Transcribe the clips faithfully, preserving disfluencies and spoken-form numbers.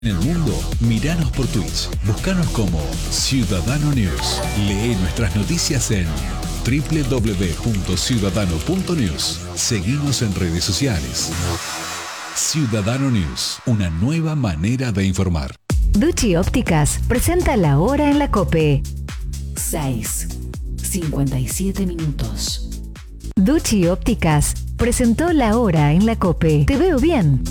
En el mundo, miranos por Twitch. Búscanos como Ciudadano News. Lee nuestras noticias en doble u doble u doble u punto ciudadano punto news. Seguimos en redes sociales. Ciudadano News, una nueva manera de informar. Ducci Ópticas presenta la hora en la COPE. seis, cincuenta y siete minutos. Ducci Ópticas presentó la hora en la COPE. Te veo bien.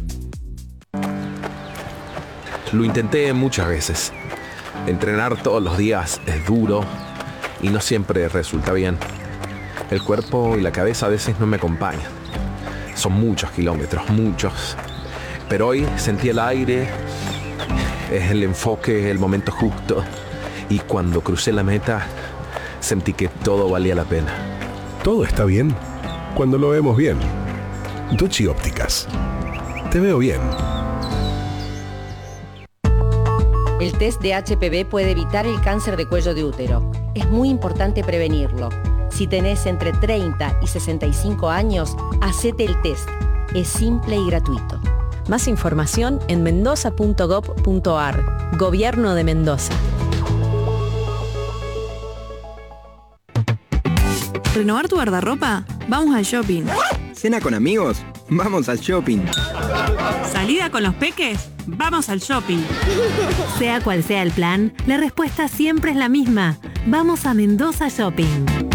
Lo intenté muchas veces. Entrenar todos los días es duro y no siempre resulta bien. El cuerpo y la cabeza a veces no me acompañan. Son muchos kilómetros, muchos. Pero hoy sentí el aire, es el enfoque, el momento justo. Y cuando crucé la meta, sentí que todo valía la pena. Todo está bien cuando lo vemos bien. Ducci Ópticas. Te veo bien. El test de H P V puede evitar el cáncer de cuello de útero. Es muy importante prevenirlo. Si tenés entre treinta y sesenta y cinco años, hacete el test. Es simple y gratuito. Más información en mendoza punto gob punto ar. Gobierno de Mendoza. ¿Renovar tu guardarropa? Vamos al shopping. ¿Cena con amigos? Vamos al shopping. ¿Salida con los peques? Vamos al shopping. Sea cual sea el plan, la respuesta siempre es la misma. Vamos a Mendoza Shopping.